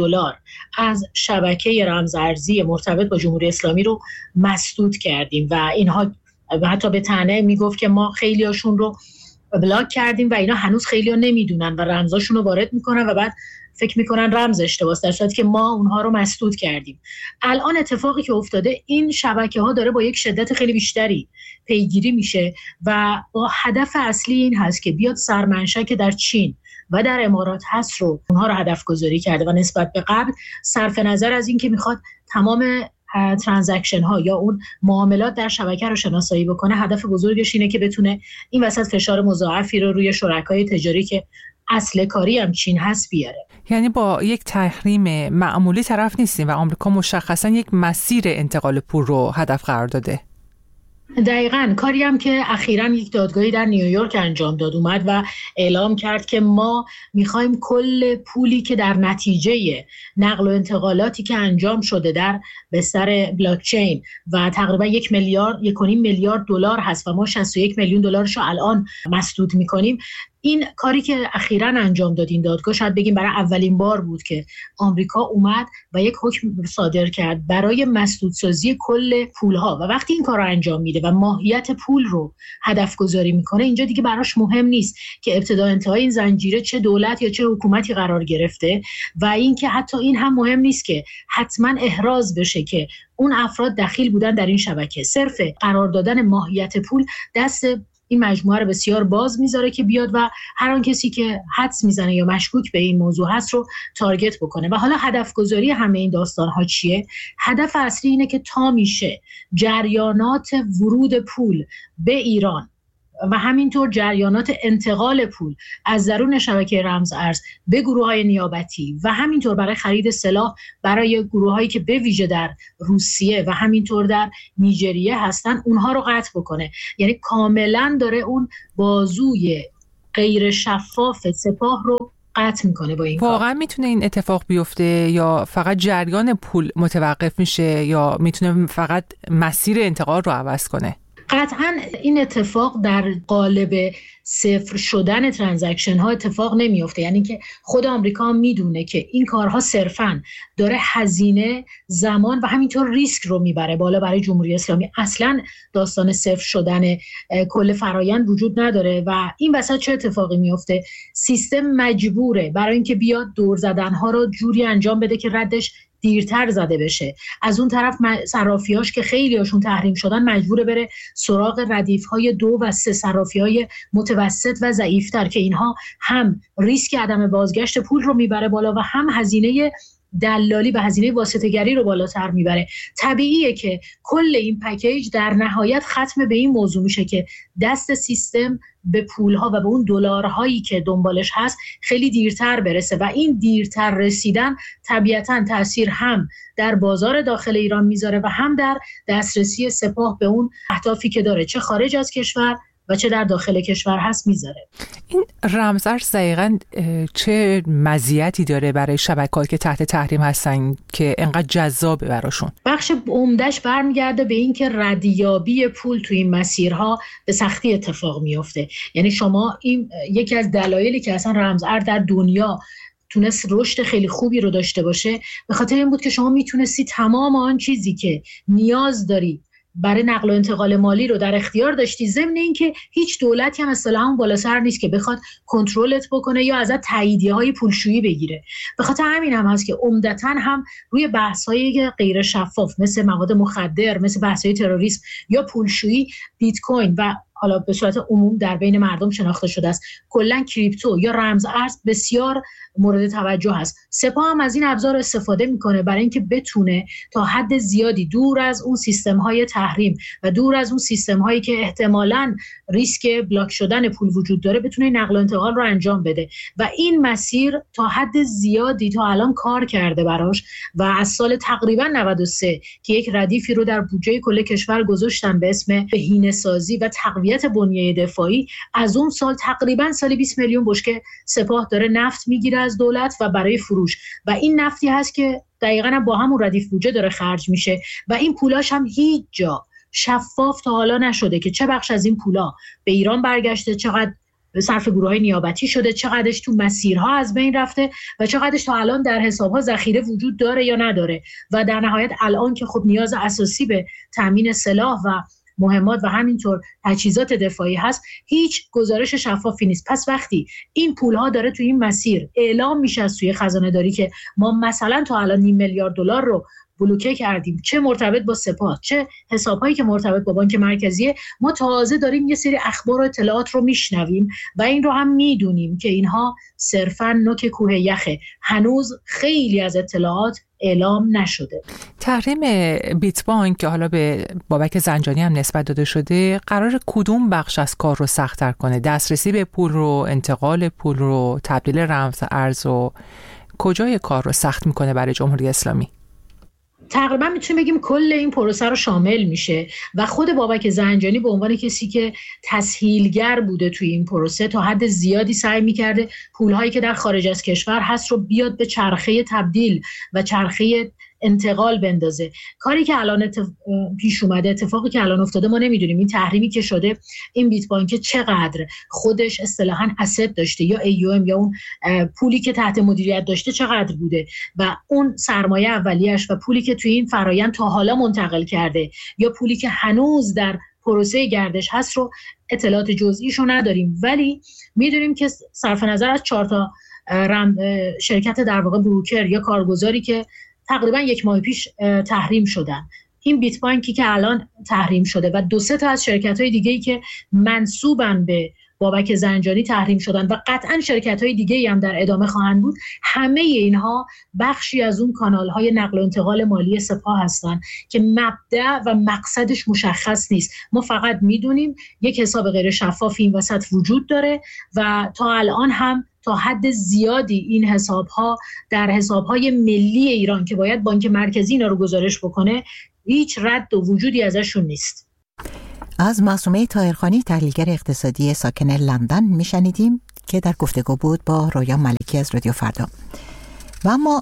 از شبکه رمزارزی مرتبط با جمهوری اسلامی رو مسدود کردیم و اینها حتی به طعنه میگفت که ما خیلیاشون رو بلاک کردیم و اینا هنوز خیلیا نمیدونن و رمزاشون رو وارد میکنن و بعد فکر میکنن رمز اشتباهه، در صورتی که ما اونها رو مسدود کردیم. الان اتفاقی که افتاده، این شبکه ها داره با یک شدت خیلی بیشتری پیگیری میشه و با هدف اصلی این هست که بیاد سرمنشأ که در چین و در امارات هست رو اونها رو هدف گذاری کرده و نسبت به قبل صرف نظر از این که میخواد تمام ترانزکشن ها یا اون معاملات در شبکه رو شناسایی بکنه، هدف بزرگش اینه که بتونه این وسط فشار مضاعفی رو روی شرکای تجاری که اصل کاری هم چین هست بیاره. یعنی با یک تحریم معمولی طرف نیستیم و آمریکا مشخصا یک مسیر انتقال پول رو هدف قرار داده. دقیقاً. کاری هم که اخیراً یک دادگاهی در نیویورک انجام داد، اومد و اعلام کرد که ما میخوایم کل پولی که در نتیجه نقل و انتقالاتی که انجام شده در بستر بلاکچین و تقریبا 1.5 میلیارد دلار هست و ما 61 میلیون دلارش رو الان مسدود میکنیم. این کاری که اخیراً انجام داد این دادگاه، شاید بگیم برای اولین بار بود که آمریکا اومد و یک حکم صادر کرد برای مسدودسازی کل پولها و وقتی این کار رو انجام میده و ماهیت پول رو هدف گذاری میکنه، اینجا دیگه براش مهم نیست که ابتدا انتهای این زنجیره چه دولت یا چه حکومتی قرار گرفته و اینکه حتی این هم مهم نیست که حتما احراز بشه که اون افراد دخیل بودن در این شبکه. صرف قرار دادن ماهیت پول دست این مجموعه رو بسیار باز میذاره که بیاد و هر آن کسی که حدس میزنه یا مشکوک به این موضوع هست رو تارگت بکنه. و حالا هدف گذاری همه این داستان ها چیه؟ هدف اصلی اینه که تا میشه جریانات ورود پول به ایران و همینطور جریانات انتقال پول از درون شبکه رمزارز به گروه‌های نیابتی و همینطور برای خرید سلاح برای گروه‌هایی که به ویژه در روسیه و همینطور در نیجریه هستن، اونها رو قطع بکنه. یعنی کاملا داره اون بازوی غیر شفاف سپاه رو قطع میکنه با این واقعا کار. میتونه این اتفاق بیفته یا فقط جریان پول متوقف میشه یا میتونه فقط مسیر انتقال رو عوض کنه؟ قطعا این اتفاق در قالب صفر شدن ترانزکشن ها اتفاق نمیفته. یعنی که خود آمریکا هم میدونه که این کارها صرفاً داره هزینه، زمان و همینطور ریسک رو میبره بالا برای جمهوری اسلامی. اصلاً داستان صفر شدن کل فرایند وجود نداره و این وسط چه اتفاقی میفته؟ سیستم مجبوره برای اینکه بیاد دور زدن ها رو جوری انجام بده که ردش دیرتر زده بشه. از اون طرف صرافیاش که خیلی هاشون تحریم شدن مجبوره بره سراغ ردیف‌های 2 و 3 صرافی‌های متوسط و ضعیف‌تر که اینها هم ریسک عدم بازگشت پول رو میبره بالا و هم هزینه دلالی و هزینه واسطه‌گری رو بالاتر میبره. طبیعیه که کل این پکیج در نهایت ختم به این موضوع میشه که دست سیستم به پولها و به اون دلارهایی که دنبالش هست خیلی دیرتر برسه و این دیرتر رسیدن طبیعتاً تأثیر هم در بازار داخل ایران میذاره و هم در دسترسی سپاه به اون اهدافی که داره، چه خارج از کشور و چه در داخل کشور هست میذاره. این رمزارز دقیقاً چه مزیتی داره برای شبکه‌هایی که تحت تحریم هستن که انقدر جذابه براشون؟ بخش عمده‌اش برمیگرده به این که ردیابی پول تو این مسیرها به سختی اتفاق میفته. یعنی شما این یکی از دلایلی که اصلا رمزارز در دنیا تونست رشد خیلی خوبی رو داشته باشه به خاطر این بود که شما میتونستی تمام آن چیزی که نیاز داری برای نقل و انتقال مالی رو در اختیار داشتی، ضمن این که هیچ دولتی هم اصطلاحاً بالا سر نیست که بخواد کنترلت بکنه یا ازت تاییدیه‌های پولشویی بگیره. به خاطر همین هم هست که عمدتاً هم روی بحث‌های غیر شفاف مثل مواد مخدر، مثل بحث‌های تروریسم یا پولشویی، بیت کوین و حالا به صورت عموم در بین مردم شناخته شده است، کلاً کریپتو یا رمز ارز بسیار مورد توجه هست. سپاه هم از این ابزار استفاده میکنه برای اینکه بتونه تا حد زیادی دور از اون سیستم‌های تحریم و دور از اون سیستم‌هایی که احتمالاً ریسک بلاک شدن پول وجود داره بتونه نقل و انتقال رو انجام بده و این مسیر تا حد زیادی تا الان کار کرده براش و از سال تقریبا 93 که یک ردیفی رو در بودجه کل کشور گذاشتن به اسم بهینه‌سازی و تقویت بنیه دفاعی، از اون سال تقریبا سالی 20 میلیون بشکه سپاه داره نفت میگیره از دولت و برای فروش و این نفتی هست که دقیقاً با همون ردیف بودجه داره خرج میشه و این پولاش هم هیچ جا شفاف تا حالا نشده که چه بخش از این پولا به ایران برگشته، چقدر صرف گروه‌های نیابتی شده، چقدرش تو مسیرها از بین رفته و چقدرش تا الان در حساب‌ها ذخیره وجود داره یا نداره و در نهایت الان که خب نیاز اساسی به تامین سلاح و مهمات و همینطور تجهیزات دفاعی هست، هیچ گزارش شفافی نیست. پس وقتی این پولها داره تو این مسیر اعلام میشه از سوی خزانه داری که ما مثلا تا الان 5 میلیارد دلار رو بلوکه کردیم، چه مرتبط با سپاه چه حسابهایی که مرتبط با بانک مرکزی، ما تازه داریم یه سری اخبار و اطلاعات رو میشنویم و این رو هم میدونیم که اینها صرفاً نوک کوه یخه، هنوز خیلی از اطلاعات اعلام نشده. تحریم بیت بانک که حالا به بابک زنجانی هم نسبت داده شده، قرار کدوم بخش از کار رو سخت‌تر کنه؟ دسترسی به پول رو، انتقال پول رو، تبدیل رمز ارز رو، کجای کار رو سخت میکنه برای جمهوری اسلامی؟ تقریبا میتونیم بگیم کل این پروسه رو شامل میشه و خود بابک زنجانی به عنوان کسی که تسهیلگر بوده توی این پروسه تا حد زیادی سعی میکرده پولهایی که در خارج از کشور هست رو بیاد به چرخه تبدیل و چرخه انتقال بندازه. کاری که الان پیش اومده، اتفاقی که الان افتاده، ما نمیدونیم این تحریمی که شده این بیت بانک چقدر خودش اصطلاحاً اسید داشته یا AUM یا اون پولی که تحت مدیریت داشته چقدر بوده و اون سرمایه اولیه‌اش و پولی که توی این فرایند تا حالا منتقل کرده یا پولی که هنوز در پروسه گردش هست رو اطلاعات جزئیشو نداریم، ولی میدونیم که صرف نظر از 4 تا شرکت در واقع بروکر یا کارگزاری که تقریبا 1 ماه پیش تحریم شدن، این بیت بانکی که الان تحریم شده و 2-3 تا از شرکت‌های دیگه‌ای که منسوبن به بابک زنجانی تحریم شدن و قطعاً شرکت‌های دیگه‌ای هم در ادامه خواهند بود، همه اینها بخشی از اون کانال‌های نقل و انتقال مالی سپاه هستن که مبدأ و مقصدش مشخص نیست. ما فقط میدونیم یک حساب غیر شفاف این وسط وجود داره و تا الان هم تا حد زیادی این حساب‌ها در حساب‌های ملی ایران که باید بانک مرکزی اینا رو گزارش بکنه هیچ رد و وجودی ازشون نیست. از معصومه طاهرخانی تحلیلگر اقتصادی ساکن لندن میشنیدیم که در گفتگو بود با رویا ملکی از رادیو فردا. و اما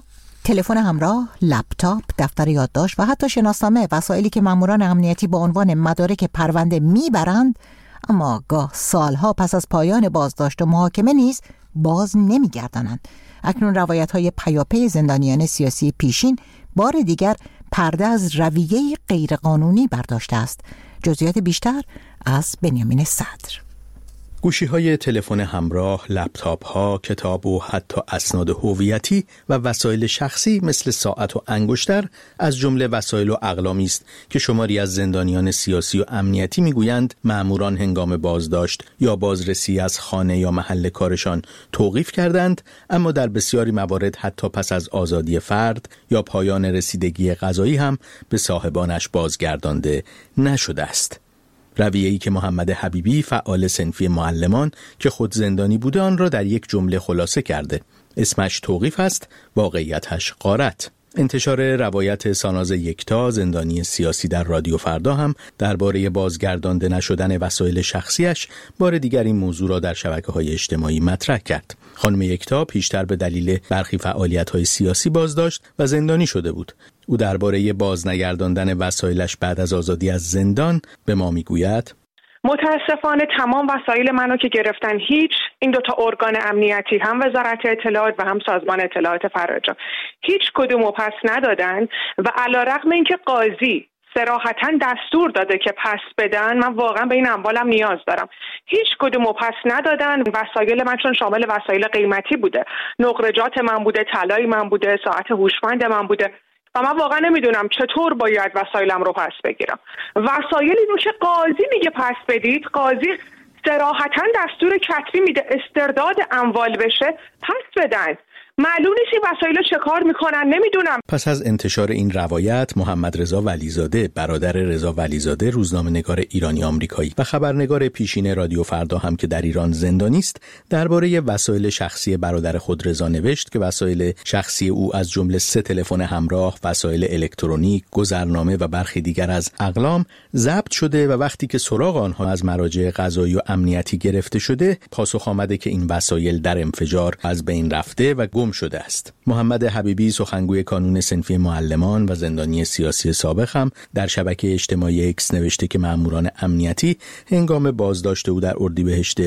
تلفن همراه، لپتاپ، دفتر یادداشت و حتی شناسنامه، وسایلی که ماموران امنیتی با عنوان مدارک پرونده میبرند اما گاه سالها پس از پایان بازداشت و محاکمه نیز باز نمیگردانند. اکنون روایت‌های پیاپی زندانیان سیاسی پیشین بار دیگر پرده از رویه غیرقانونی برداشته است. جزئیات بیشتر از بنیامین صدر. گوشی‌های تلفن همراه، لپتاپ‌ها، کتاب و حتی اسناد هویتی و وسایل شخصی مثل ساعت و انگشتر از جمله وسایل و اقلامی است که شماری از زندانیان سیاسی و امنیتی میگویند مأموران هنگام بازداشت یا بازرسی از خانه یا محل کارشان توقیف کردند، اما در بسیاری موارد حتی پس از آزادی فرد یا پایان رسیدگی قضایی هم به صاحبانش بازگردانده نشده است. رویه‌ای که محمد حبیبی فعال صنفی معلمان که خود زندانی بوده آن را در یک جمله خلاصه کرده. اسمش توقیف است، واقعیتش غارت. انتشار روایت ساناز یکتا زندانی سیاسی در رادیو فردا هم درباره بازگردانده نشدن وسایل شخصیش بار دیگر این موضوع را در شبکه‌های اجتماعی مطرح کرد. خانم یکتا پیشتر به دلیل برخی فعالیت‌های سیاسی بازداشت و زندانی شده بود. او درباره بازنگرداندن وسایلش بعد از آزادی از زندان به ما میگوید: متاسفانه تمام وسایل منو که گرفتن این دوتا ارگان امنیتی، هم وزارت اطلاعات و هم سازمان اطلاعات فرارجام، هیچ کدومو پس ندادن و علیرغم اینکه قاضی صراحتاً دستور داده که پس بدن، من واقعا به این اموالم نیاز دارم، هیچ کدومو پس ندادن. وسایل من چون شامل وسایل قیمتی بوده، نقرجات من بوده، طلای من بوده، ساعت هوشمند من بوده و من واقعا نمیدونم چطور باید وسایلم رو پس بگیرم. وسایلی رو که قاضی میگه پس بدید، قاضی صراحتاً دستور کتبی میده استرداد اموال بشه، پس بدن. معلوم نیست این وسایل چه کار میکنن، نمیدونم. پس از انتشار این روایت، محمد رضا ولیزاده، برادر رضا ولیزاده، روزنامه‌نگار ایرانی آمریکایی و خبرنگار پیشین رادیو فردا هم که در ایران زندانی است، درباره وسایل شخصی برادر خود رضا نوشت که وسایل شخصی او از جمله 3 تلفن همراه، وسایل الکترونیک، گذرنامه و برخی دیگر از اقلام ضبط شده و وقتی که سراغ آنها از مراجع قضایی و امنیتی گرفته شده، پاسخ آمده که این وسایل در انفجار از بین رفته و گم شده است. محمد حبیبی، سخنگوی کانون صنفی معلمان و زندانی سیاسی سابق، هم در شبکه اجتماعی اکس نوشته که مأموران امنیتی هنگام بازداشت او در اردیبهشت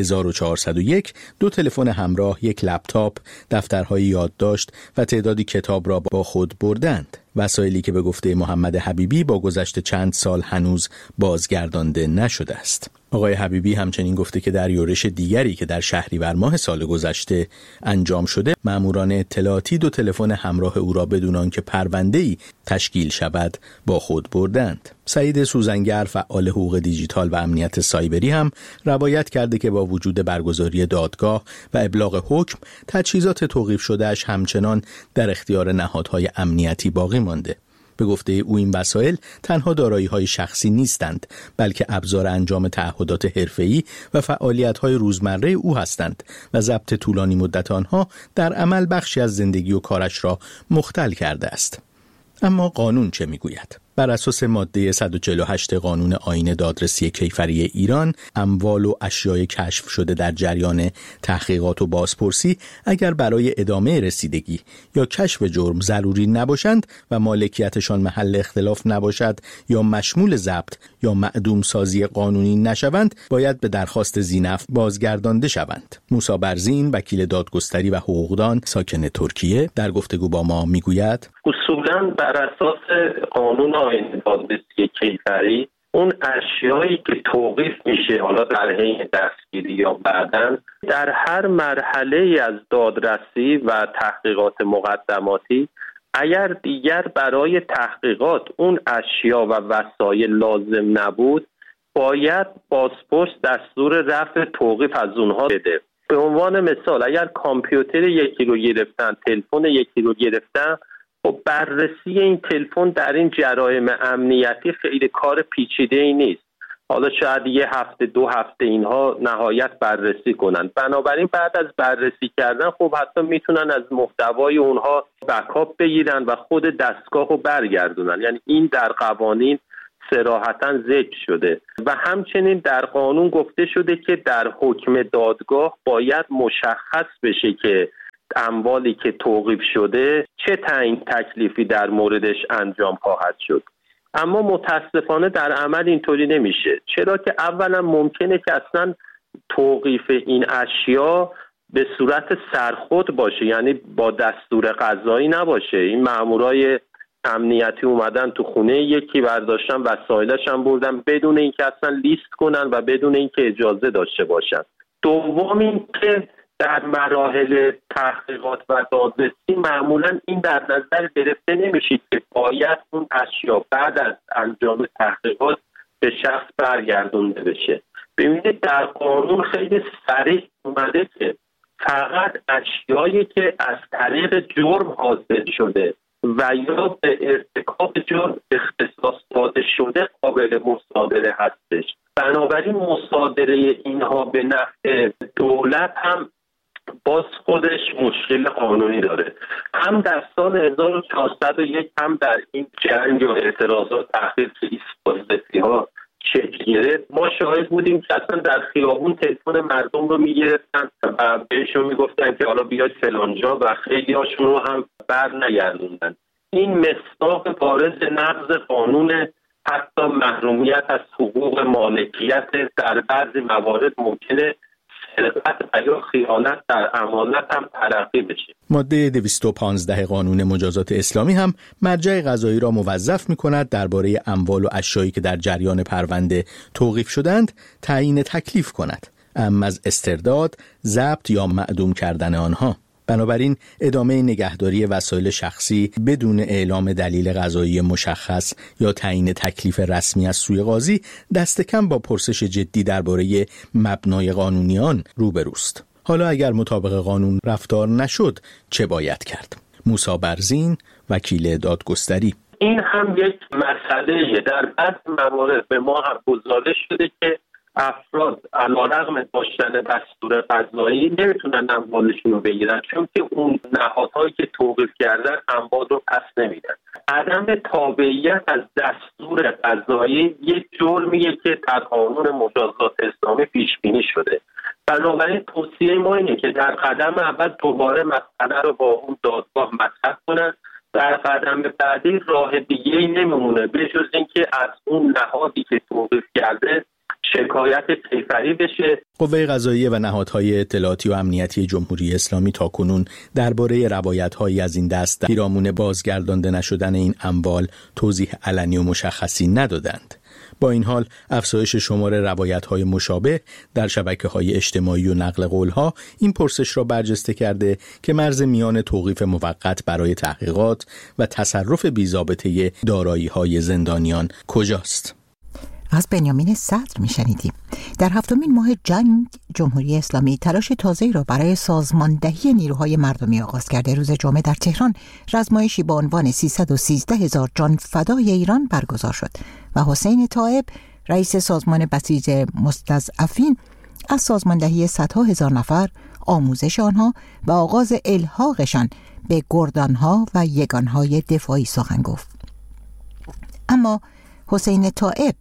1401 2 تلفن همراه، 1 لپتاپ، دفترهای یادداشت و تعدادی کتاب را با خود بردند. وسایلی که به گفته محمد حبیبی با گذشت چند سال هنوز بازگردانده نشده است. آقای حبیبی همچنین گفته که در یورش دیگری که در شهریور ماه سال گذشته انجام شده، مأموران اطلاعاتی 2 تلفن همراه او را بدون آنکه پرونده‌ای تشکیل شود با خود بردند. سعید سوزنگر، فعال حقوق دیجیتال و امنیت سایبری، هم روایت کرده که با وجود برگزاری دادگاه و ابلاغ حکم، تجهیزات توقیف شدهش همچنان در اختیار نهادهای امنیتی باقی مانده. به گفته او این وسایل تنها دارایی‌های شخصی نیستند، بلکه ابزار انجام تعهدات حرفه‌ای و فعالیت‌های روزمره او هستند و ضبط طولانی مدت آنها در عمل بخشی از زندگی و کارش را مختل کرده است. اما قانون چه میگوید؟ بر اساس ماده 148 قانون آیین دادرسی کیفری ایران، اموال و اشیای کشف شده در جریان تحقیقات و بازپرسی اگر برای ادامه رسیدگی یا کشف جرم ضروری نباشند و مالکیتشان محل اختلاف نباشد یا مشمول ضبط یا معدوم سازی قانونی نشوند، باید به درخواست ذی‌نفع بازگردانده شوند. موسی برزین، وکیل دادگستری و حقوقدان ساکن ترکیه، در گفتگو با ما میگوید: اصولاً بر اساس قانون آیین دادرسی کیفری، اون اشیایی که توقیف میشه، حالا در حین دستگیری یا بعداً، در هر مرحله از دادرسی و تحقیقات مقدماتی، اگر دیگر برای تحقیقات اون اشیا و وسایل لازم نبود، باید بازپرس دستور رفع توقیف از اونها بده. به عنوان مثال، اگر کامپیوتر یکی رو گرفتن، تلفن یکی رو گرفتن، و بررسی این تلفن در این جرایم امنیتی خیلی کار پیچیده‌ای نیست. حالا شاید 1 هفته 2 هفته اینها نهایت بررسی کنن. بنابراین بعد از بررسی کردن خب حتی میتونن از محتوای اونها بکاپ بگیرن و خود دستگاه رو برگردونن. یعنی این در قوانین صراحتاً ذکر شده و همچنین در قانون گفته شده که در حکم دادگاه باید مشخص بشه که اموالی که توقیف شده چه تعیین تکلیفی در موردش انجام خواهد شد. اما متاسفانه در عمل اینطوری نمیشه، چرا که اولا ممکنه که اصلا توقیف این اشیا به صورت سرخود باشه، یعنی با دستور قضایی نباشه. این مامورای امنیتی اومدن تو خونه یکی، برداشتن وسایلش هم بردن بدون اینکه اصلا لیست کنن و بدون اینکه اجازه داشته باشن. دوم اینکه در مراحل تحقیقات و دادرسی معمولا این در نظر گرفته نمیشه که باید اون اشیا بعد از انجام تحقیقات به شخص برگردونده بشه. ببینید در قانون خیلی صریح اومده که فقط اشیایی که از طریق جرم حاصل شده و یا به ارتکاب جرم اختصاص داده شده قابل مصادره هستش. بنابراین مصادره اینها به نفع دولت هم باز خودش مشکل قانونی داره. هم در سال 1401 هم در این جنگ و اعتراضات تحقیق ایست‌پاسداری ها شکل گرفت، ما شاهد بودیم که اصلا در خیابون تلفن مردم رو میگرفتن و بهشون میگفتن که حالا بیاید فلانجا و خیلی هاشون رو هم بر نگردوندن. این مصداق بارز نقض قانون، حتی محرومیت از حقوق مالکیت در بعضی موارد ممکنه سرقت و یا خیانت در امانت هم تلقی بشه. ماده 215 قانون مجازات اسلامی هم مرجع قضایی را موظف می‌کند درباره اموال و اشیایی که در جریان پرونده توقیف شدند تعیین تکلیف کند، اما از استرداد، ضبط یا معدوم کردن آنها. بنابراین ادامه نگهداری وسایل شخصی بدون اعلام دلیل قضایی مشخص یا تعیین تکلیف رسمی از سوی قاضی دست کم با پرسش جدی درباره مبنای قانونی آن روبروست. حالا اگر مطابق قانون رفتار نشد چه باید کرد؟ موسی برزین، وکیل دادگستری: این هم یک مسئله در بعض موارد به ما هم گزارش شده که افراد علیرغم داشتن دستور قضایی نمیتونن اموالشون رو بگیرن، چون که اون نهادهایی که توقیف کردن اموال رو پس نمیدن. عدم تابعیت از دستور قضایی یک جرمیه که در قانون مجازات اسلامی پیش بینی شده. بنابراین توصیه ما اینه که در قدم اول دوباره مسئله رو با اون دادگاه مطرح کنن. در قدم بعدی راه دیگه‌ای نمیمونه به جز اینکه از اون نهادی که توقیف کرده شکایت کیفری بشه. قوه قضاییه و نهادهای اطلاعاتی و امنیتی جمهوری اسلامی تاکنون درباره روایت‌هایی از این دست پیرامون بازگردانده نشدن این اموال توضیح علنی و مشخصی ندادند. با این حال افزایش شمار روایت‌های مشابه در شبکه‌های اجتماعی و نقل قول‌ها این پرسش را برجسته کرده که مرز میان توقیف موقت برای تحقیقات و تصرف بی‌ضابطه دارایی‌های زندانیان کجاست؟ از بنیامین صدر میشنیدیم. در هفتمین ماه جنگ جمهوری اسلامی تلاش تازه‌ای را برای سازماندهی نیروهای مردمی آغاز کرده. روز جمعه در تهران رزمایشی با عنوان 313,000 جان فدای ایران برگزار شد و حسین طائب رئیس سازمان بسیج مستضعفین از سازماندهی صدها هزار نفر، آموزش آنها و آغاز الحاقشان به گردانها و یگانهای دفاعی سخن گفت. اما حسین طائب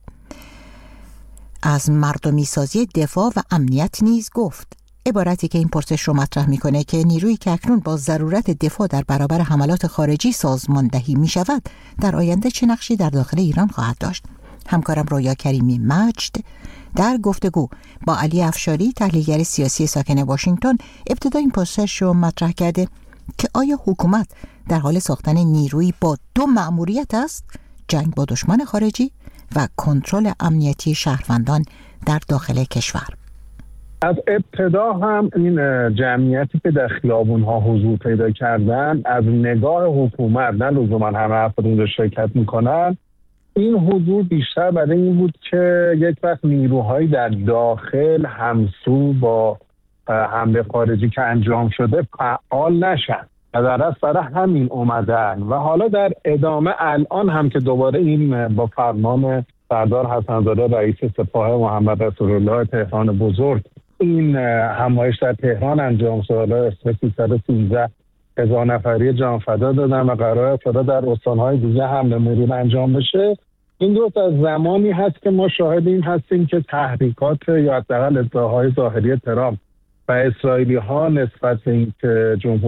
از مردمی سازی دفاع و امنیت نیز گفت. عبارتی که این پرسش رو مطرح میکنه که نیرویی که اکنون با ضرورت دفاع در برابر حملات خارجی سازماندهی میشود در آینده چه نقشی در داخل ایران خواهد داشت. همکارم رویا کریمی مجد در گفتگو با علی افشاری تحلیلگر سیاسی ساکن واشنگتن ابتدا این پرسش رو مطرح کرده که آیا حکومت در حال ساختن نیرویی با دو مأموریت است؟ جنگ با دشمن خارجی و کنترل امنیتی شهروندان در داخل کشور. از ابتدا هم این جمعیتی که در خیابون‌ها حضور پیدا کردن از نگاه حکومت، نه لزوما همه افراد اونجا شرکت میکنن، این حضور بیشتر برای این بود که یک وقت نیروهایی در داخل همسو با حمله خارجی که انجام شده فعال نشن و در اصل برای همین اومدن و حالا در ادامه الان هم که دوباره این با فرمان سردار حسن‌زاده رئیس سپاه محمد رسول الله تهران بزرگ این همایش در تهران انجام شد. حالا 313,000 نفری جان فدا دادن و قرار فردا در استان‌های دیگه حمله مرور انجام بشه. این درست از زمانی هست که ما شاهد این هستیم که تحریکات یا حداقل ادعاهای ظاهری ترامپ و اسرائیلی‌ها نسبت به اینکه جمهوری